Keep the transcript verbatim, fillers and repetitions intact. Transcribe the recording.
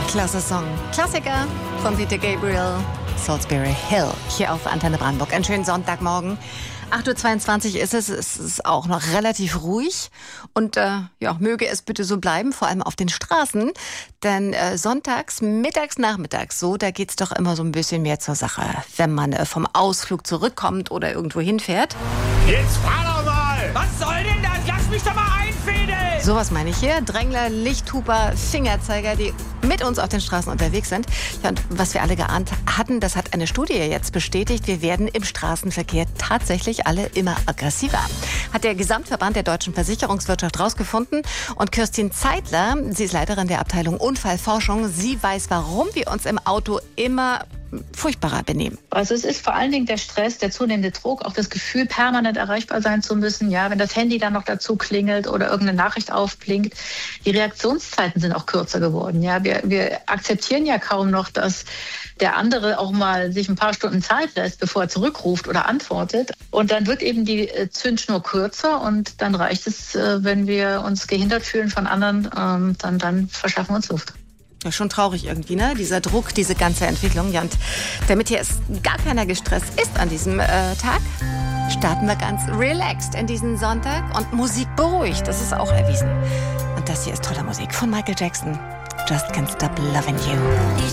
Klasse Song. Klassiker von Peter Gabriel, Salisbury Hill, hier auf Antenne Brandenburg. Einen schönen Sonntagmorgen. acht Uhr zweiundzwanzig ist es, es ist auch noch relativ ruhig und äh, ja, möge es bitte so bleiben, vor allem auf den Straßen, denn äh, sonntags, mittags, nachmittags, so, da geht's doch immer so ein bisschen mehr zur Sache, wenn man äh, vom Ausflug zurückkommt oder irgendwo hinfährt. Jetzt fahr doch mal! Was soll denn das? Lass mich doch mal einfädeln! Sowas meine ich hier. Drängler, Lichthuper, Fingerzeiger, die mit uns auf den Straßen unterwegs sind. Ja, und was wir alle geahnt hatten, das hat eine Studie jetzt bestätigt. Wir werden im Straßenverkehr tatsächlich alle immer aggressiver. Hat der Gesamtverband der deutschen Versicherungswirtschaft rausgefunden. Und Kirstin Zeitler, sie ist Leiterin der Abteilung Unfallforschung, sie weiß, warum wir uns im Auto immer furchtbarer benehmen. Also es ist vor allen Dingen der Stress, der zunehmende Druck, auch das Gefühl, permanent erreichbar sein zu müssen. Ja, wenn das Handy dann noch dazu klingelt oder irgendeine Nachricht aufblinkt. Die Reaktionszeiten sind auch kürzer geworden. Ja, wir, wir akzeptieren ja kaum noch, dass der andere auch mal sich ein paar Stunden Zeit lässt, bevor er zurückruft oder antwortet. Und dann wird eben die Zündschnur kürzer und dann reicht es, wenn wir uns gehindert fühlen von anderen, dann, dann verschaffen wir uns Luft. Ja, schon traurig irgendwie, ne? Dieser Druck, diese ganze Entwicklung. Ja, und damit hier ist gar keiner gestresst ist an diesem äh, Tag, starten wir ganz relaxed in diesen Sonntag. Und Musik beruhigt, das ist auch erwiesen. Und das hier ist tolle Musik von Michael Jackson. Just Can't Stop Loving You.